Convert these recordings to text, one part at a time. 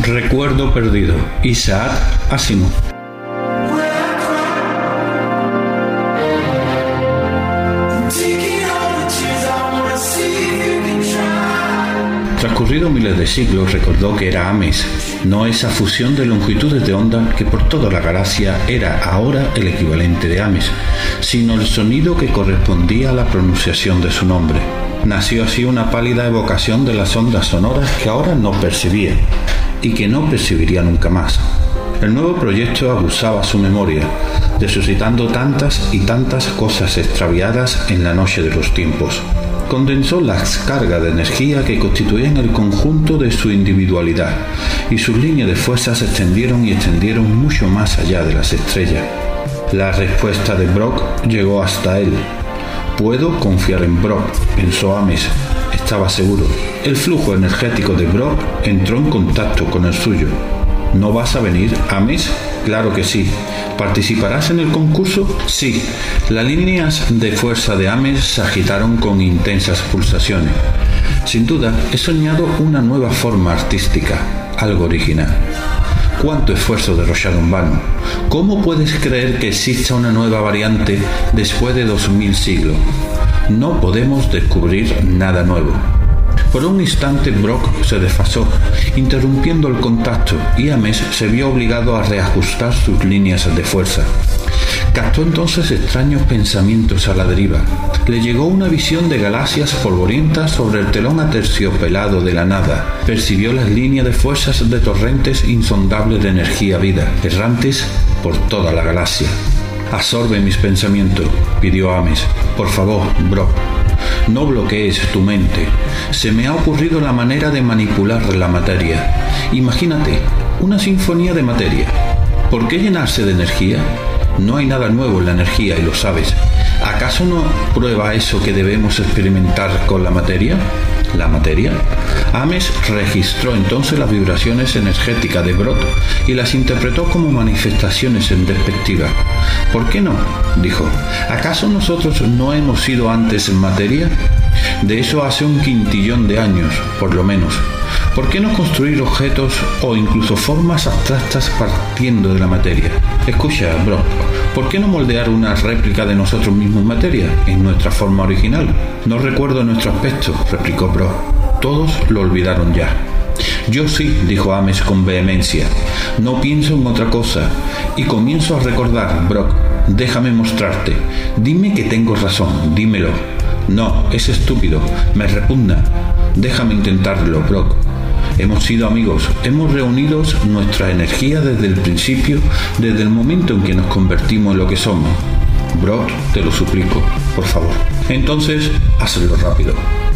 Recuerdo perdido. Isaac Asimov. Transcurridos miles de siglos, recordó que era Ames, no esa fusión de longitudes de onda que por toda la galaxia era ahora el equivalente de Ames, sino el sonido que correspondía a la pronunciación de su nombre. Nació así una pálida evocación de las ondas sonoras que ahora no percibía y que no percibiría nunca más. El nuevo proyecto aguzaba su memoria, resucitando tantas y tantas cosas extraviadas en la noche de los tiempos. Condensó las cargas de energía que constituían el conjunto de su individualidad, y sus líneas de fuerza se extendieron y extendieron mucho más allá de las estrellas. La respuesta de Brock llegó hasta él. «Puedo confiar en Brock», pensó Ames. Estaba seguro. El flujo energético de Brock entró en contacto con el suyo. «¿No vas a venir, Ames?» «Claro que sí». «¿Participarás en el concurso?» «Sí». Las líneas de fuerza de Ames se agitaron con intensas pulsaciones. «Sin duda, he soñado una nueva forma artística, algo original. ¿Cuánto esfuerzo derrochado en vano? ¿Cómo puedes creer que exista una nueva variante después de 2000 siglos? No podemos descubrir nada nuevo». Por un instante Brock se desfasó, interrumpiendo el contacto, y Ames se vio obligado a reajustar sus líneas de fuerza. Captó entonces extraños pensamientos a la deriva. Le llegó una visión de galaxias polvorientas sobre el telón aterciopelado de la nada. Percibió las líneas de fuerzas de torrentes insondables de energía vida, errantes por toda la galaxia. «Absorbe mis pensamientos», pidió Ames. «Por favor, Brock. No bloquees tu mente. Se me ha ocurrido la manera de manipular la materia. Imagínate, una sinfonía de materia. ¿Por qué llenarse de energía? No hay nada nuevo en la energía y lo sabes. ¿Acaso no prueba eso que debemos experimentar con la materia?» ¿La materia? Ames registró entonces las vibraciones energéticas de Brock y las interpretó como manifestaciones en perspectiva. «¿Por qué no?», dijo. «¿Acaso nosotros no hemos sido antes materia? De eso hace 1 quintillón de años, por lo menos. ¿Por qué no construir objetos o incluso formas abstractas partiendo de la materia? Escucha, Brock, ¿por qué no moldear una réplica de nosotros mismos en materia, en nuestra forma original?» «No recuerdo nuestro aspecto», replicó Brock. «Todos lo olvidaron ya». «Yo sí», dijo Ames con vehemencia. «No pienso en otra cosa y comienzo a recordar, Brock. Déjame mostrarte. Dime que tengo razón, dímelo». «No, es estúpido, me repugna». «Déjame intentarlo, Brock. Hemos sido amigos, hemos reunido nuestra energía desde el principio, desde el momento en que nos convertimos en lo que somos. Brock, te lo suplico, por favor». «Entonces, hazlo rápido».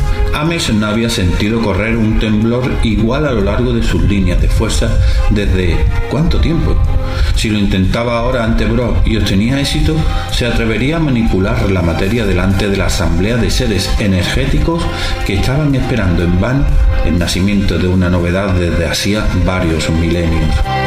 Ames no había sentido correr un temblor igual a lo largo de sus líneas de fuerza desde ¿cuánto tiempo? Si lo intentaba ahora ante Brock y obtenía éxito, se atrevería a manipular la materia delante de la asamblea de seres energéticos que estaban esperando en vano el nacimiento de una novedad desde hacía varios milenios.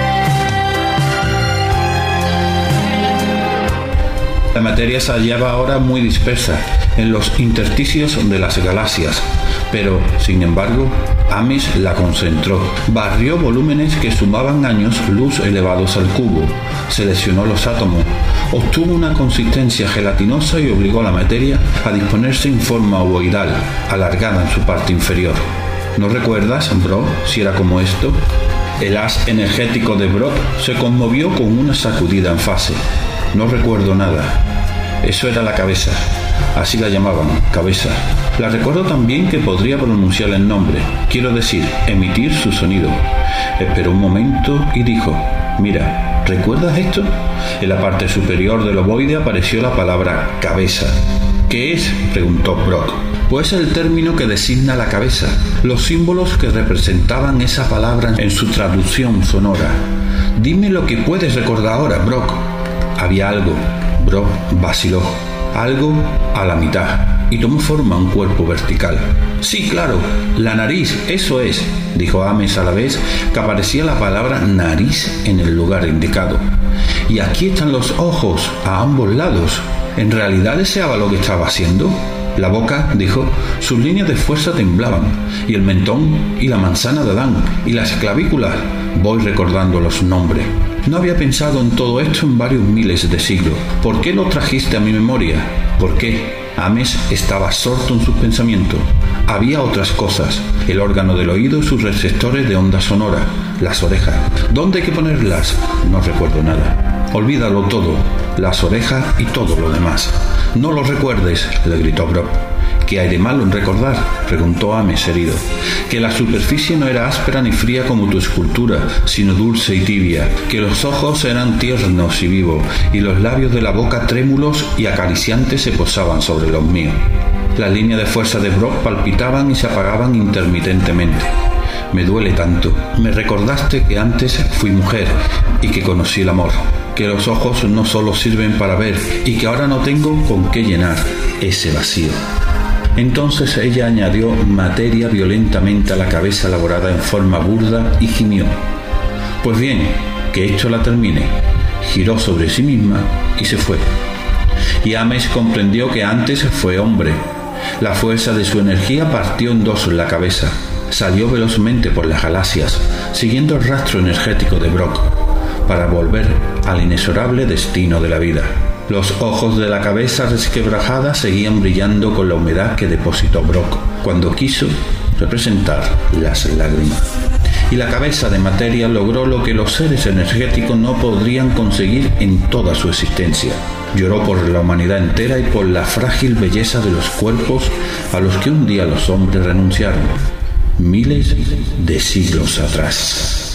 La materia se hallaba ahora muy dispersa en los intersticios de las galaxias, pero, sin embargo, Ames la concentró, barrió volúmenes que sumaban años luz elevados al cubo, seleccionó los átomos, obtuvo una consistencia gelatinosa y obligó a la materia a disponerse en forma ovoidal, alargada en su parte inferior. ¿No recuerdas, Brock, si era como esto? El haz energético de Brock se conmovió con una sacudida en fase. «No recuerdo nada». Eso era la cabeza. Así la llamaban, cabeza. La recuerdo también que podría pronunciar el nombre, quiero decir, emitir su sonido. Esperó un momento y dijo: «Mira, ¿recuerdas esto?». En la parte superior del ovoide apareció la palabra cabeza. «¿Qué es?», preguntó Brock. «Pues el término que designa la cabeza, los símbolos que representaban esa palabra en su traducción sonora. Dime lo que puedes recordar ahora, Brock». Había algo. Brock vaciló. Algo a la mitad, y tomó forma un cuerpo vertical. «Sí, claro, la nariz, eso es», dijo Ames a la vez que aparecía la palabra nariz en el lugar indicado. «Y aquí están los ojos, a ambos lados. ¿En realidad deseaba lo que estaba haciendo?». La boca, dijo, sus líneas de fuerza temblaban, y el mentón, y la manzana de Adán, y las clavículas. Voy recordando los nombres. No había pensado en todo esto en varios miles de siglos. ¿Por qué lo trajiste a mi memoria? ¿Por qué? Ames estaba absorto en sus pensamientos. Había otras cosas: el órgano del oído y sus receptores de onda sonora, las orejas. ¿Dónde hay que ponerlas? No recuerdo nada. Olvídalo todo, las orejas y todo lo demás. No lo recuerdes, le gritó Brok. ¿Qué hay de malo en recordar?, preguntó Ames herido. Que la superficie no era áspera ni fría como tu escultura, sino dulce y tibia, que los ojos eran tiernos y vivos, y los labios de la boca trémulos y acariciantes se posaban sobre los míos. Las líneas de fuerza de Brok palpitaban y se apagaban intermitentemente. Me duele tanto. Me recordaste que antes fui mujer y que conocí el amor, que los ojos no solo sirven para ver y que ahora no tengo con qué llenar ese vacío. Entonces ella añadió materia violentamente a la cabeza elaborada en forma burda y gimió. Pues bien, que esto la termine. Giró sobre sí misma y se fue. Y Ames comprendió que antes fue hombre. La fuerza de su energía partió en dos la cabeza. Salió velozmente por las galaxias, siguiendo el rastro energético de Brok, para volver al inexorable destino de la vida. Los ojos de la cabeza resquebrajada seguían brillando con la humedad que depositó Brok cuando quiso representar las lágrimas. Y la cabeza de materia logró lo que los seres energéticos no podrían conseguir en toda su existencia. Lloró por la humanidad entera y por la frágil belleza de los cuerpos a los que un día los hombres renunciaron, miles de siglos atrás.